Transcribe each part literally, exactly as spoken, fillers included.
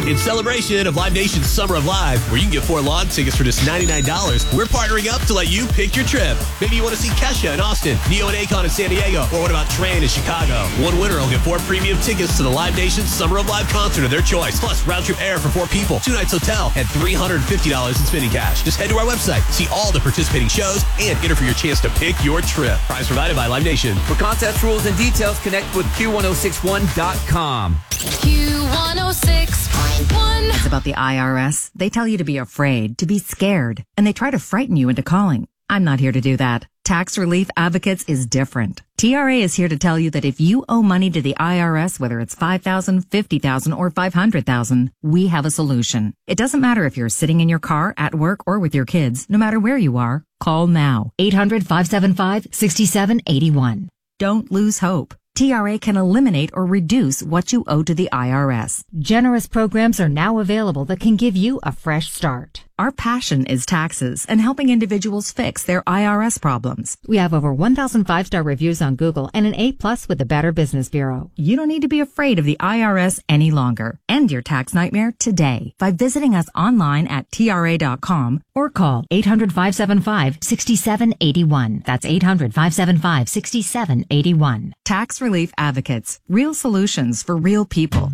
In celebration of Live Nation's Summer of Live, where you can get four lawn tickets for just ninety-nine dollars, we're partnering up to let you pick your trip. Maybe you want to see Kesha in Austin, Neo and Akon in San Diego, or what about Train in Chicago? One winner will get four premium tickets to the Live Nation's Summer of Live concert of their choice, plus round-trip air for four people, two nights hotel, and three hundred fifty dollars in spending cash. Just head to our website, see all the participating shows, and enter for your chance to pick your trip. Prize provided by Live Nation. For contest rules and details, connect with Q ten sixty-one dot com. Q ten sixty-one. It's about the I R S. They tell you to be afraid, to be scared, and they try to frighten you into calling. I'm not here to do that. Tax Relief Advocates is different. T R A is here to tell you that if you owe money to the I R S, whether it's five thousand dollars, fifty thousand dollars, or five hundred thousand dollars, we have a solution. It doesn't matter if you're sitting in your car, at work, or with your kids. No matter where you are, call now. eight hundred, five seven five, six seven eight one. Don't lose hope. T R A can eliminate or reduce what you owe to the I R S. Generous programs are now available that can give you a fresh start. Our passion is taxes and helping individuals fix their I R S problems. We have over one thousand five-star reviews on Google and an A plus with the Better Business Bureau. You don't need to be afraid of the I R S any longer. End your tax nightmare today by visiting us online at T R A dot com or call eight hundred, five seven five, six seven eight one. That's eight hundred, five seven five, six seven eight one. Tax Relief Advocates. Real solutions for real people.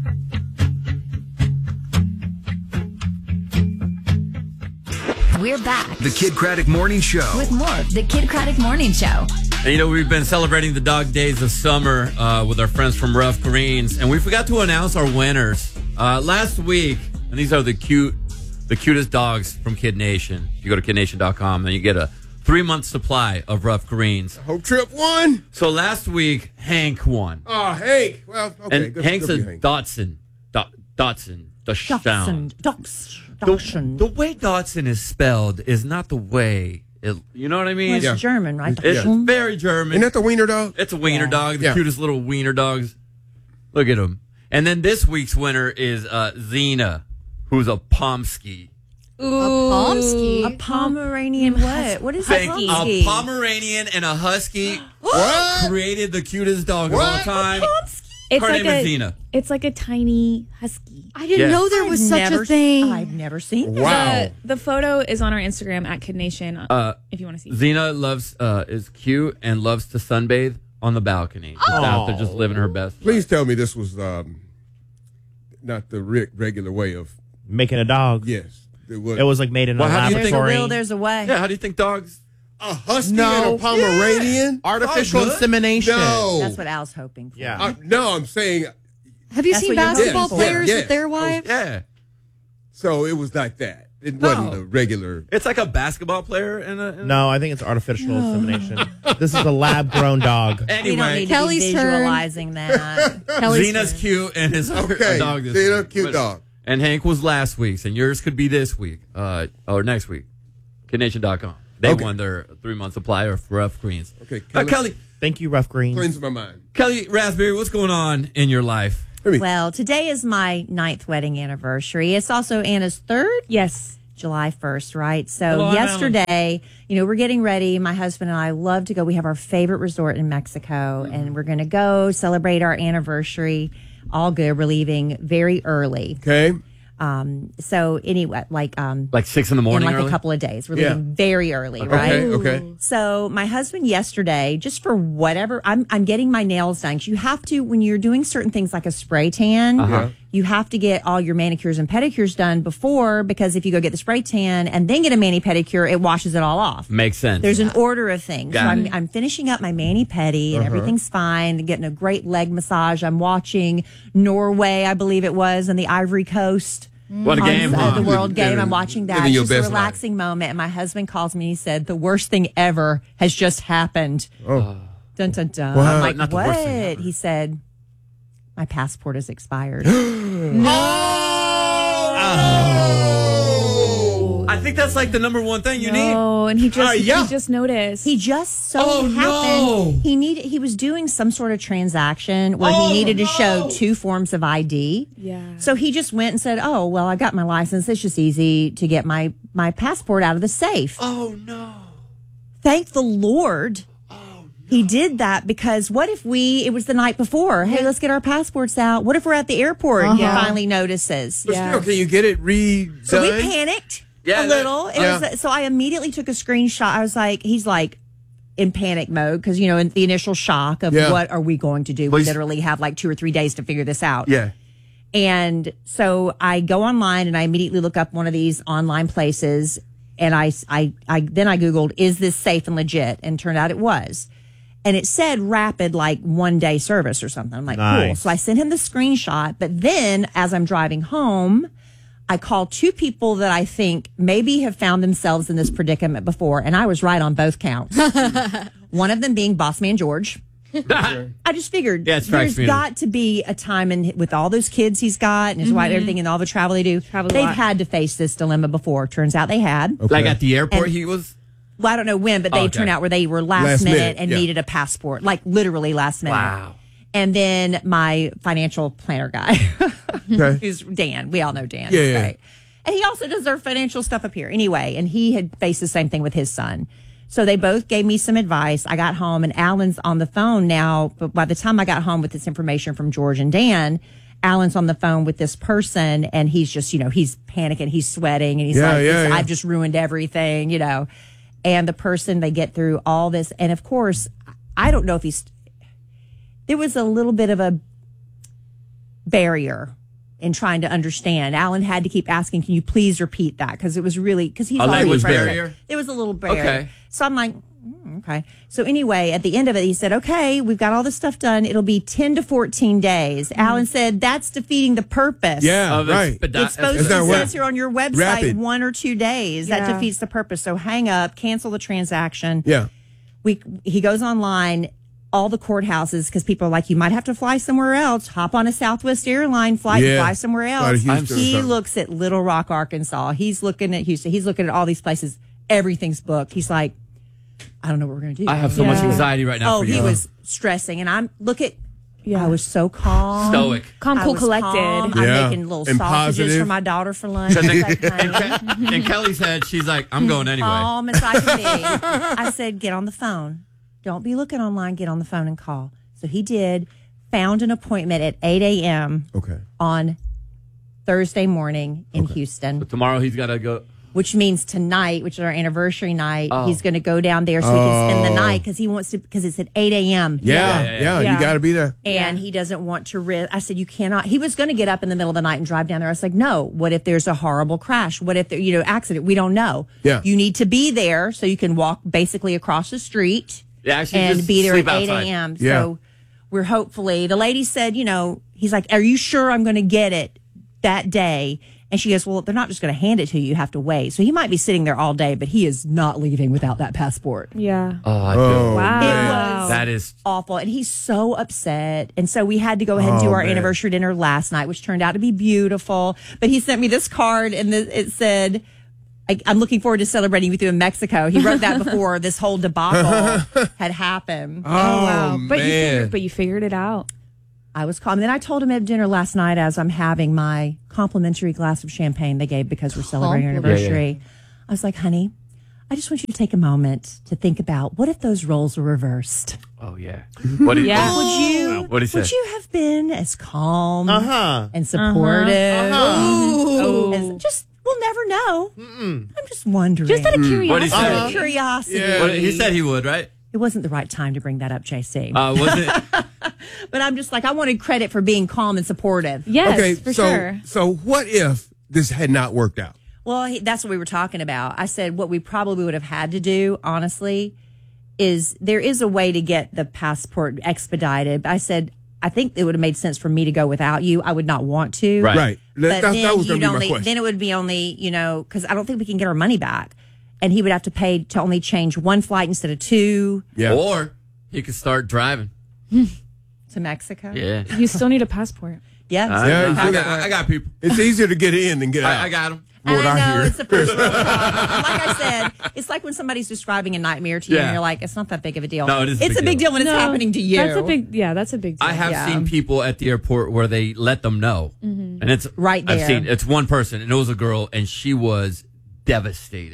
We're back The Kid Craddock Morning Show. with more of the Kid Craddock Morning Show. And you know, we've been celebrating the dog days of summer uh, with our friends from Rough Greens, and we forgot to announce our winners uh, last week. And these are the cute, the cutest dogs from Kid Nation. You go to kid nation dot com and you get a three-month supply of Rough Greens. Hope Trip won. So last week, Hank won. Oh, Hank. Well, okay. And good, Hank's good a for you, Hank. Dotson. Dot, Dotson. The sound. Dots. The, the way Dotson is spelled is not the way, it, you know what I mean? Well, it's Yeah. German, right? It's very German. Isn't that the wiener dog? It's a wiener Yeah. dog, the Yeah. cutest little wiener dogs. Look at him. And then this week's winner is uh, Xena, who's a Pomsky. A Pomsky. A Pomeranian what? What is a Thank- husky? A Pomeranian and a Husky What? created the cutest dog of all What? time. It's Her like name a, is Xena. It's like a tiny husky. I didn't Yes. know there was I've such never- a thing. I've never seen that. Wow. The, the photo is on our Instagram at Kid Nation. Uh, if you want to see. Xena loves uh, is cute and loves to sunbathe on the balcony. Just out there, just living her best. Please tell me this was um, not the re- regular way of. Making a dog. Yes. It was, It was like made in Well, a how do you There's think- a laboratory. will, there's a way. Yeah, how do you think dogs? a husky No. and a Pomeranian. Artificial Oh, good. insemination. No. That's what Al's hoping for. Yeah. Uh, no, I'm saying. Have you That's seen what you're basketball looking for. players Yes, with their yes. wives? Yeah. So it was like that. It wasn't a regular. It's like a basketball player and a. And No, I think it's artificial insemination. This is a lab-grown dog. We don't Anyway, need Kelly's to be turn. visualizing that. Kelly's Xena's turn. cute and his Okay. a dog this Xena, week. cute But- dog. And Hank was last week's, and yours could be this week, uh, or next week. kid nation dot com. They Okay. won their three-month supply of Rough Greens. Okay, Uh, Kelly. Kelly, Thank you, Rough Greens. Cleanse my mind. Kelly Raspberry, what's going on in your life? Well, today is my ninth wedding anniversary. It's also Anna's third. Yes. July first, right? So Hello, Anna. yesterday, you know, we're getting ready. My husband and I love to go. We have our favorite resort in Mexico, Mm-hmm. and we're going to go celebrate our anniversary. All good. We're leaving very early. Okay. Um, so anyway, like um, Like six in the morning in like early? a couple of days. We're Yeah. leaving very early, Okay. right? Okay. So my husband yesterday, just for whatever, I'm I'm getting my nails done. 'Cause you have to, when you're doing certain things like a spray tan, Uh-huh. you have to get all your manicures and pedicures done before, because if you go get the spray tan and then get a mani pedicure, it washes it all off. Makes sense. There's an order of things. Got so I'm, it. I'm finishing up my mani pedi and everything's fine. Getting a great leg massage. I'm watching Norway, I believe it was, and the Ivory Coast. What a on, game, uh, huh? the World Living- Game. I'm watching that. living It's your just a best life. relaxing moment. And my husband calls me and he said, the worst thing ever has just happened. Oh. Dun, dun, dun. Wow. I'm like, Not the what? worst thing ever. He said, my passport is expired. Oh! I think that's like the number one thing you need. Oh, and he just Uh, yeah. he just noticed. He just so Oh, happened no. he needed he was doing some sort of transaction where Oh, he needed to no. show two forms of I D. Yeah. So he just went and said, "Oh, well, I got my license. It's just easy to get my my passport out of the safe." Oh, no. Thank the Lord. He did that because what if we, it was the night before. Hey, let's get our passports out. What if we're at the airport and he Uh-huh. finally notices? But still, can you get it redone? So we panicked Yeah, a that- little. It Yeah. was, so I immediately took a screenshot. I was like, he's like in panic mode because, you know, in the initial shock of Yeah. what are we going to do? Well, We he's- literally have like two or three days to figure this out. Yeah. And so I go online and I immediately look up one of these online places. And I, I, I, then I Googled, is this safe and legit? And turned out it was. And it said rapid, like one day service or something. I'm like, cool. Nice. So I sent him the screenshot. But then as I'm driving home, I called two people that I think maybe have found themselves in this predicament before. And I was right on both counts. One of them being Boss Man George. I just figured Yeah, it strikes there's me. got to be a time in with all those kids he's got and his wife, everything, and all the travel they do. Travel a They've lot. had to face this dilemma before. Turns out they had. Like at the airport, And- he was. Well, I don't know when, but they Okay. turned out where they were last, Last minute, minute, and yeah. needed a passport, like literally last minute. Wow. And then my financial planner guy, Okay. who's Dan. We all know Dan. Yeah, He's yeah. great. And he also does our financial stuff up here. Anyway, and he had faced the same thing with his son. So they both gave me some advice. I got home and Alan's on the phone now. But by the time I got home with this information from George and Dan, Alan's on the phone with this person and he's just, you know, he's panicking, he's sweating and he's Yeah, like, yeah, yeah. I've just ruined everything, you know. And the person, they get through all this. And of course, I don't know if he's, there was a little bit of a barrier in trying to understand. Alan had to keep asking, can you please repeat that? Because it was really, because he's A already language frustrated. barrier? There was a little barrier. Okay. So I'm like, mm, okay. So anyway, at the end of it, he said, okay, we've got all this stuff done. It'll be ten to fourteen days. Alan said, that's defeating the purpose. Yeah, Of right. expedi- It's supposed It's to, not it wa- says here on your website, rapid. one or two days. That Yeah. defeats the purpose. So hang up, cancel the transaction. Yeah. We He goes online, all the courthouses, because people are like, you might have to fly somewhere else. Hop on a Southwest airline flight and Yeah. fly somewhere Fly to else. Houston or He something. looks at Little Rock, Arkansas. He's looking at Houston. He's looking at all these places. Everything's booked. He's like, I don't know what we're going to do. I have so much Yeah. anxiety right now Oh, for you. he was stressing. And I'm, look at, Yeah. I was so calm. Stoic. Calm, I cool, was collected. calm. I'm Yeah. making little And sausages positive. for my daughter for lunch. Because It's in, like, in, honey, Ke- in Kelly's head, she's like, I'm going anyway. calm as I can be. I said, get on the phone. Don't be looking online. Get on the phone and call. So he did. Found an appointment at eight a.m. Okay. on Thursday morning in Houston, But tomorrow he's got to go. which means tonight, which is our anniversary night, Oh. he's going to go down there so he can spend the Oh. night because he wants to, because it's at eight a.m. Yeah. Yeah, Yeah. yeah, yeah. You got to be there. And he doesn't want to risk. I said, you cannot. He was going to get up in the middle of the night and drive down there. I was like, no. What if there's a horrible crash? What if there, you know, accident? We don't know. Yeah. You need to be there so you can walk basically across the street Yeah, actually, and just be there sleep at eight outside. a.m. Yeah. So we're hopefully, the lady said, you know, he's like, are you sure I'm going to get it that day? And she goes, well, they're not just going to hand it to you. You have to wait. So he might be sitting there all day, but he is not leaving without that passport. Yeah. Oh, I feel Oh, Wow. man. was- that is. Awful. And he's so upset. And so we had to go ahead and Oh, do our man. anniversary dinner last night, which turned out to be beautiful. But he sent me this card and the, it said, I, I'm looking forward to celebrating with you in Mexico. He wrote that before this whole debacle had happened. Oh, Wow. But you man. figured, but you figured it out. I was calm. Then I told him at dinner last night as I'm having my complimentary glass of champagne they gave because we're celebrating our Compliment. anniversary. I was like, honey, I just want you to take a moment to think about what if those roles were reversed? Oh, yeah. What did, Yeah. what Would you, What'd he would say? you have been as calm Uh-huh. and supportive? Ooh. As- just, we'll never know. I'm just wondering. Just out of What'd he curiosity. say? Out of curiosity. Yeah. What- he said he would, right? It wasn't the right time to bring that up, J C. Uh, was it? but I'm just like, I wanted credit for being calm and supportive. Yes, Okay. for so, sure. so what if this had not worked out? Well, he, that's what we were talking about. I said what we probably would have had to do, honestly, is there is a way to get the passport expedited. I said, I think it would have made sense for me to go without you. I would not want to. Right. Right. But That, that, then that was going you'd to be my only, question. then it would be only, you know, because I don't think we can get our money back. And he would have to pay to only change one flight instead of two yeah. Or he could start driving. to Mexico. Yeah. You still need a passport. Yes. I, Yeah, I, you got, got- I got people. It's easier to get in than get out. I, I got them. And What I I know hear. it's a first world problem. Like I said, it's like when somebody's describing a nightmare to you Yeah. and you're like, it's not that big of a deal. No, it is a It's big a big deal. deal when it's No, happening to you. That's a big, yeah, that's a big deal. I have Yeah. seen people at the airport where they let them know, and it's Right I've there. seen it's one person, and it was a girl, and she was devastated.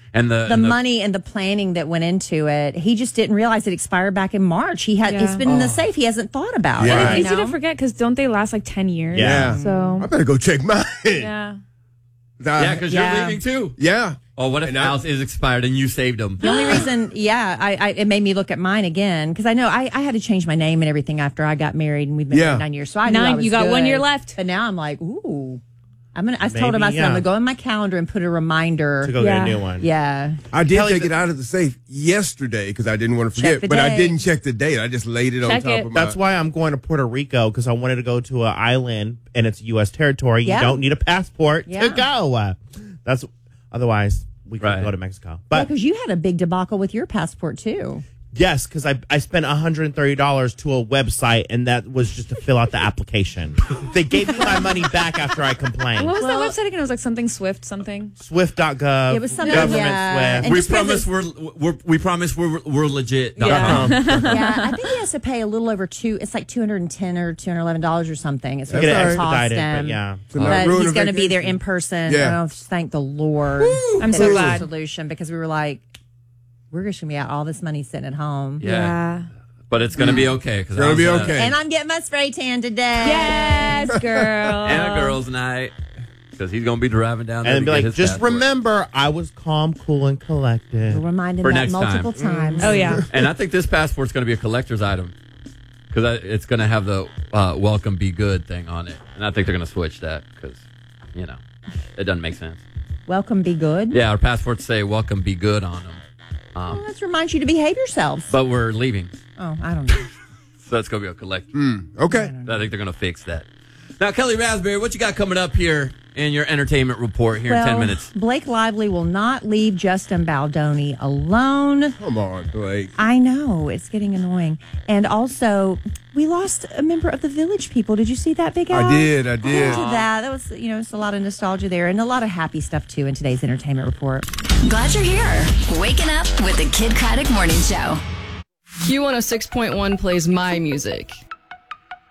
And the, the and the money and the planning that went into it. He just didn't realize it expired back in March. He had Yeah. it's been in the safe. He hasn't thought about Yeah. it. And you it's easy know? to forget because don't they last like ten years? Yeah. So I better go check mine. yeah. Yeah, because Yeah. you're leaving too. Yeah. Oh, what if And I- ours is expired and you saved them? The only reason, yeah, I, I it made me look at mine again because I know I, I had to change my name and everything after I got married and we've been Yeah. married nine years. So I knew Nine, I was you got one good. year left. But now I'm like, ooh, I'm gonna. I told him I Maybe, said I'm yeah. gonna go in my calendar and put a reminder to go Yeah. get a new one. Yeah, I did Kelly, take the- it out of the safe yesterday because I didn't want to Check forget, the but I date. didn't check the date. I just laid it on Check top it. of my. That's why I'm going to Puerto Rico because I wanted to go to an island and it's U S territory. Yeah. You don't need a passport Yeah. to go. Uh, That's otherwise we could Right. go to Mexico. But because you had a big debacle with your passport too. yes, because I I spent one hundred thirty dollars to a website and that was just to fill out the application. They gave me my money back after I complained. What was Well- that website again? It was like something Swift something. Swift dot gov. It was something, Government yeah. Swift. And We just because promise we're, we're we promise we're we're legit. Yeah. yeah, I think he has to pay a little over two. It's like two hundred and ten or two hundred eleven dollars or something. It's That's what all it right. cost Expedited, him. but yeah. To not But ruin he's a going to be there vacation. in person. Yeah. Oh, thank the Lord. I'm so That was glad. a solution because we were like, we're just going to be out all this money sitting at home. Yeah. But it's gonna be okay. Cause It's gonna I'm be gonna- okay. And I'm getting my spray tan today. Yes, girl. And a girls' night. Because he's gonna be driving down there And to be get like, his just passport. remember, I was calm, cool, and collected. We'll remind him For that next multiple time. times. Oh yeah. And I think this passport's going to be a collector's item because it's going to have the uh, "Welcome, be good" thing on it, and I think they're going to switch that because, you know, it doesn't make sense. Welcome, be good. Yeah, our passports say "Welcome, be good" on them, Well, um, let's remind you to behave yourself. but we're leaving, Oh, I don't know. so that's going to be a collector. Okay. I think they're going to fix that. Now, Kelly Raspberry, what you got coming up here in your entertainment report here in ten minutes? Blake Lively will not leave Justin Baldoni alone. Come on, Blake. I know, it's getting annoying. And also, we lost a member of the Village People. Did you see that, Big Al? I did, I did. To that. That was, you know, it's a lot of nostalgia there and a lot of happy stuff, too, in today's entertainment report. Glad you're here. Waking up with the Kid Craddock Morning Show. Q one oh six point one plays my music.